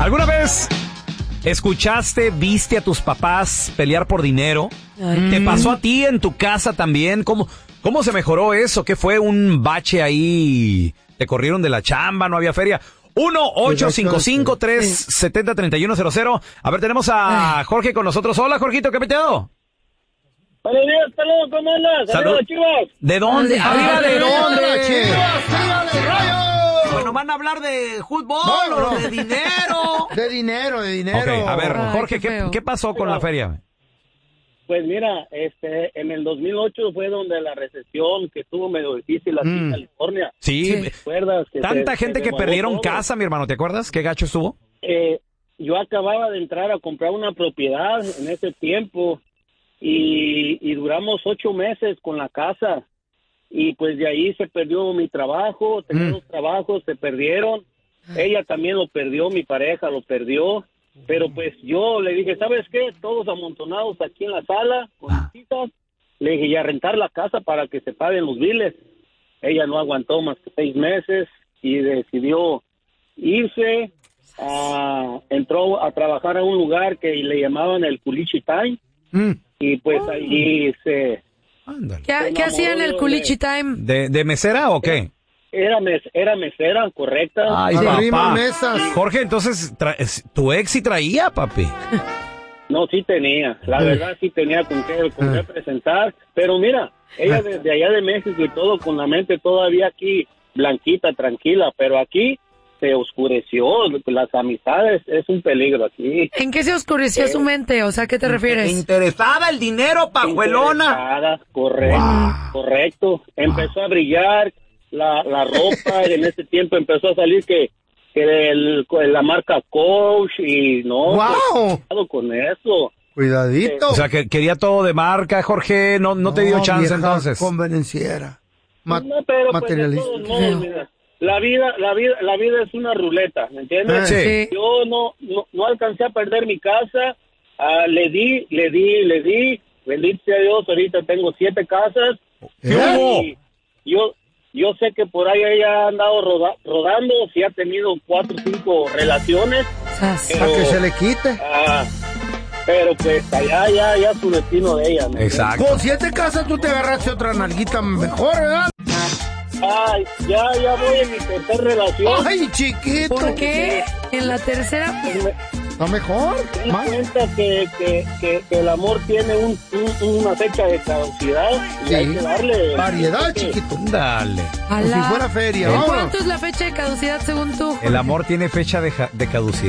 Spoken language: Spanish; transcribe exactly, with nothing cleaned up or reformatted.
¿Alguna vez escuchaste, viste a tus papás pelear por dinero? Ay. ¿Te pasó a ti en tu casa también? ¿Cómo, cómo se mejoró eso? ¿Qué fue un bache ahí? ¿Te corrieron de la chamba? ¿No había feria? uno ocho cinco cinco, tres siete cero, tres uno cero cero. A ver, tenemos a Jorge con nosotros. Hola, Jorgito, ¿qué peteo? Buenos días, saludos, ¿cómo andas? Saludos, Chivas. ¿De dónde? ¿Arriba de dónde? Chivas, arriba de Rayo. Bueno, ¿van a hablar de fútbol no, no. o de dinero? De dinero, de dinero. Ok, a ver, Jorge, Ay, qué, ¿qué, ¿qué pasó con la feria? Pues mira, este, en el dos mil ocho fue donde la recesión que estuvo medio difícil aquí mm. en California. Sí. ¿Te acuerdas? Que Tanta se, gente se que perdieron todo. casa, mi hermano, ¿te acuerdas? ¿Qué gacho estuvo? Eh, yo acababa de entrar a comprar una propiedad en ese tiempo y, y duramos ocho meses con la casa y pues de ahí se perdió mi trabajo, tenía mm. dos trabajos, se perdieron. Ella también lo perdió, mi pareja lo perdió. Pero pues yo le dije, ¿sabes qué? Todos amontonados aquí en la sala, con mis hijas. Le dije, y a rentar la casa para que se paguen los biles. Ella no aguantó más que seis meses y decidió irse. Uh, entró a trabajar a un lugar que le llamaban el Culichi Time. Mm. Y pues oh. ahí se... ¿Qué, ¿qué hacía en el Culichi Time? ¿De, de mesera o qué? Era, mes, era mesera, correcta. Ay, sí. Papá. Mesas. Jorge, entonces, tra- tu ex sí traía, papi. No, sí tenía. La sí. verdad, sí tenía con qué, con qué presentar. Pero mira, ella desde allá de México y todo, con la mente todavía aquí blanquita, tranquila. Pero aquí se oscureció. Las amistades es un peligro aquí. ¿En qué se oscureció eh, su mente? O sea, ¿a qué te refieres? Interesada el dinero, pajuelona. Interesada, correcto. Wow. Correcto. Empezó a brillar. La, la ropa, en ese tiempo empezó a salir que, que el, la marca Coach y no, wow. cuidado con eso. Cuidadito. O sea, que quería todo de marca, Jorge, no, no, no te dio chance entonces. Convenenciera. Ma- no, pero materialista. Pues, modos, mira, la vida, la vida, la vida es una ruleta, ¿me entiendes? Sí. Yo no, no, no alcancé a perder mi casa, uh, le di, le di, le di, bendito sea Dios, ahorita tengo siete casas. ¿Eh? Y yo Yo sé que por ahí ella ha andado roda- rodando, sí ha tenido cuatro o cinco relaciones. Para que se le quite. Ah, pero pues allá ya, ya su destino de ella. ¿no? Exacto. Con siete casas tú te agarraste otra nalguita mejor, ¿verdad? Ay, ya, ya voy en mi tercera relación. Ay, chiquito. ¿Por qué? En la tercera... ¿Está mejor? Me di cuenta que, que, que, que el amor tiene un, un, una fecha de caducidad y sí. hay que darle... Variedad, chiquito. Dale. Como si fuera feria. ¿En cuánto es la fecha de caducidad según tú? El amor tiene fecha de, ja- de caducidad.